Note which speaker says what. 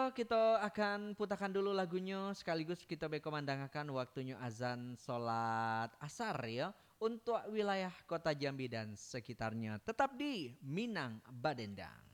Speaker 1: Kita akan putakan dulu lagunya sekaligus kita bekomandangakan waktunya azan salat asar ya untuk wilayah Kota Jambi dan sekitarnya. Tetap di Minang Badendang.